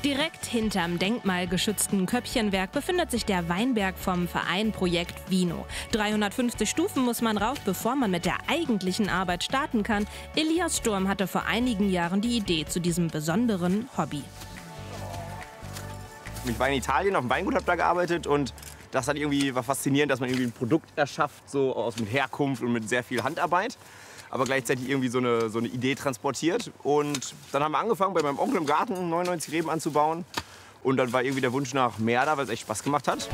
Direkt hinterm denkmalgeschützten Köppchenwerk befindet sich der Weinberg vom Verein Projekt Vino. 350 Stufen muss man rauf, bevor man mit der eigentlichen Arbeit starten kann. Elias Sturm hatte vor einigen Jahren die Idee zu diesem besonderen Hobby. Ich war in Italien, auf dem Weingut, habe da gearbeitet und das hat irgendwie war faszinierend, dass man irgendwie ein Produkt erschafft, so mit Herkunft und mit sehr viel Handarbeit, aber gleichzeitig irgendwie so eine Idee transportiert. Und dann haben wir angefangen, bei meinem Onkel im Garten 99 Reben anzubauen. Und dann war irgendwie der Wunsch nach mehr da, weil es echt Spaß gemacht hat.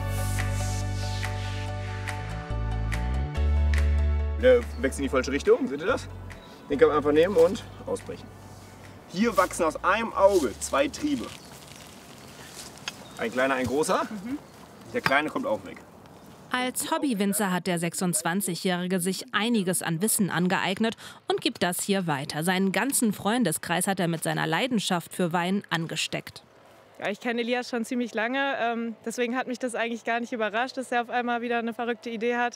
Der wächst in die falsche Richtung, seht ihr das? Den kann man einfach nehmen und ausbrechen. Hier wachsen aus einem Auge 2 Triebe. Ein kleiner, ein großer. Der kleine kommt auch weg. Als Hobbywinzer hat der 26-Jährige sich einiges an Wissen angeeignet und gibt das hier weiter. Seinen ganzen Freundeskreis hat er mit seiner Leidenschaft für Wein angesteckt. Ja, ich kenne Elias schon ziemlich lange, deswegen hat mich das eigentlich gar nicht überrascht, dass er auf einmal wieder eine verrückte Idee hat.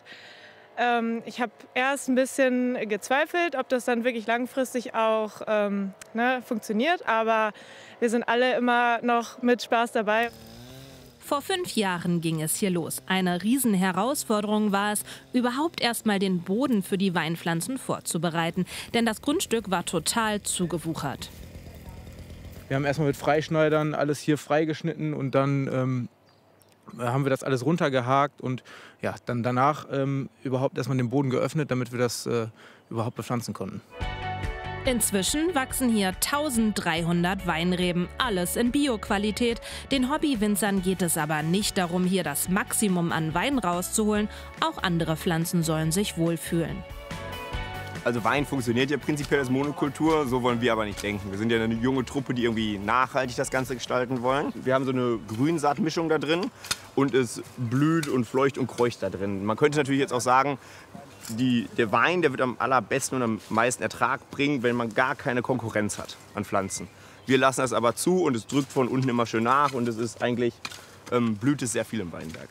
Ich habe erst ein bisschen gezweifelt, ob das dann wirklich langfristig auch funktioniert, aber wir sind alle immer noch mit Spaß dabei. Vor 5 Jahren ging es hier los. Eine Riesenherausforderung war es, überhaupt erst mal den Boden für die Weinpflanzen vorzubereiten. Denn das Grundstück war total zugewuchert. Wir haben erstmal mit Freischneidern alles hier freigeschnitten und dann haben wir das alles runtergehakt und ja, dann danach überhaupt erstmal den Boden geöffnet, damit wir das überhaupt bepflanzen konnten. Inzwischen wachsen hier 1300 Weinreben, alles in Bio-Qualität. Den Hobbywinzern geht es aber nicht darum, hier das Maximum an Wein rauszuholen. Auch andere Pflanzen sollen sich wohlfühlen. Also Wein funktioniert ja prinzipiell als Monokultur, so wollen wir aber nicht denken. Wir sind ja eine junge Truppe, die irgendwie nachhaltig das Ganze gestalten wollen. Wir haben so eine Grünsaatmischung da drin und es blüht und fleucht und kreucht da drin. Man könnte natürlich jetzt auch sagen, der Wein, der wird am allerbesten und am meisten Ertrag bringen, wenn man gar keine Konkurrenz hat an Pflanzen. Wir lassen das aber zu und es drückt von unten immer schön nach und es ist eigentlich, blüht es sehr viel im Weinberg.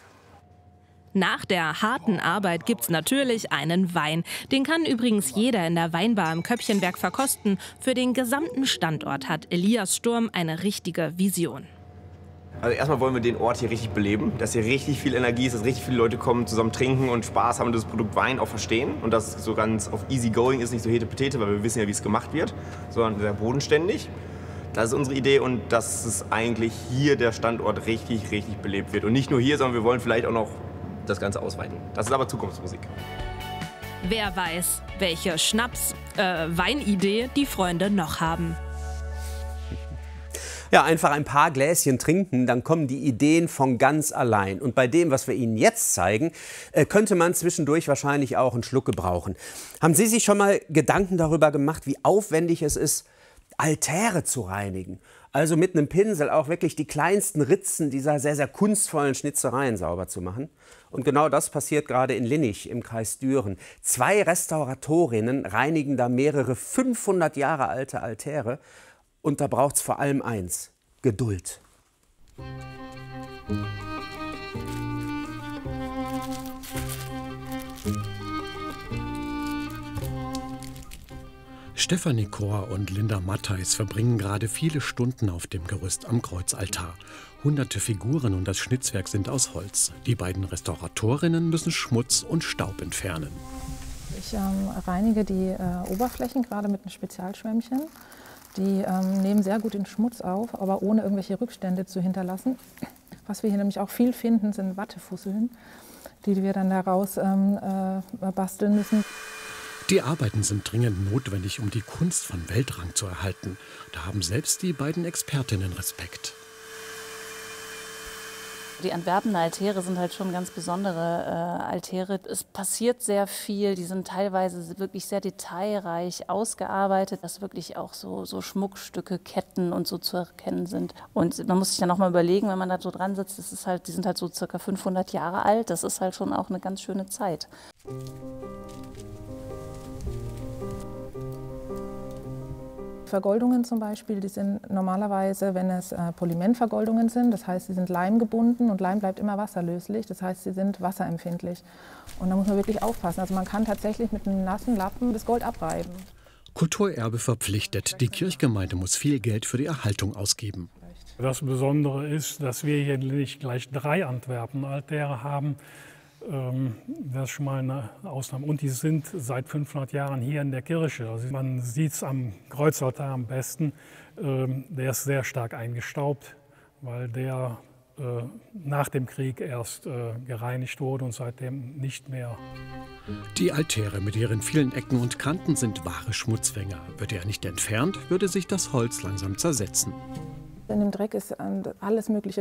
Nach der harten Arbeit gibt's natürlich einen Wein. Den kann übrigens jeder in der Weinbar im Köppchenwerk verkosten. Für den gesamten Standort hat Elias Sturm eine richtige Vision. Also erstmal wollen wir den Ort hier richtig beleben, dass hier richtig viel Energie ist, dass richtig viele Leute kommen, zusammen trinken und Spaß haben und das Produkt Wein auch verstehen. Und das so ganz auf easy going ist, nicht so Hetepetete, weil wir wissen ja, wie es gemacht wird, sondern sehr bodenständig. Das ist unsere Idee und dass es eigentlich hier der Standort richtig, richtig belebt wird. Und nicht nur hier, sondern wir wollen vielleicht auch noch das Ganze ausweiten. Das ist aber Zukunftsmusik. Wer weiß, welche Weinidee die Freunde noch haben. Ja, einfach ein paar Gläschen trinken, dann kommen die Ideen von ganz allein. Und bei dem, was wir Ihnen jetzt zeigen, könnte man zwischendurch wahrscheinlich auch einen Schluck gebrauchen. Haben Sie sich schon mal Gedanken darüber gemacht, wie aufwendig es ist, Altäre zu reinigen? Also mit einem Pinsel auch wirklich die kleinsten Ritzen dieser sehr, sehr kunstvollen Schnitzereien sauber zu machen. Und genau das passiert gerade in Linnich im Kreis Düren. 2 Restauratorinnen reinigen da mehrere 500 Jahre alte Altäre. Und da braucht es vor allem eins: Geduld. Stefanie Kor und Linda Mattheis verbringen gerade viele Stunden auf dem Gerüst am Kreuzaltar. Hunderte Figuren und das Schnitzwerk sind aus Holz. Die beiden Restauratorinnen müssen Schmutz und Staub entfernen. Ich reinige die Oberflächen gerade mit einem Spezialschwämmchen. Die nehmen sehr gut den Schmutz auf, aber ohne irgendwelche Rückstände zu hinterlassen. Was wir hier nämlich auch viel finden, sind Wattefusseln, die wir dann daraus basteln müssen. Die Arbeiten sind dringend notwendig, um die Kunst von Weltrang zu erhalten. Da haben selbst die beiden Expertinnen Respekt. Die Antwerpener Altäre sind halt schon ganz besondere Altäre. Es passiert sehr viel, die sind teilweise wirklich sehr detailreich ausgearbeitet, dass wirklich auch so Schmuckstücke, Ketten und so zu erkennen sind. Und man muss sich dann auch mal überlegen, wenn man da so dran sitzt, die sind halt so circa 500 Jahre alt, das ist halt schon auch eine ganz schöne Zeit. Vergoldungen zum Beispiel, die sind normalerweise, wenn es Polymentvergoldungen sind, das heißt, sie sind leimgebunden und Leim bleibt immer wasserlöslich, das heißt, sie sind wasserempfindlich. Und da muss man wirklich aufpassen. Also man kann tatsächlich mit einem nassen Lappen das Gold abreiben. Kulturerbe verpflichtet. Die Kirchgemeinde muss viel Geld für die Erhaltung ausgeben. Das Besondere ist, dass wir hier nicht gleich 3 Antwerpen-Altäre haben. Das ist schon mal eine Ausnahme. Und die sind seit 500 Jahren hier in der Kirche. Also man sieht es am Kreuzaltar am besten. Der ist sehr stark eingestaubt, weil der nach dem Krieg erst gereinigt wurde und seitdem nicht mehr. Die Altäre mit ihren vielen Ecken und Kanten sind wahre Schmutzfänger. Wird er nicht entfernt, würde sich das Holz langsam zersetzen. In dem Dreck ist alles Mögliche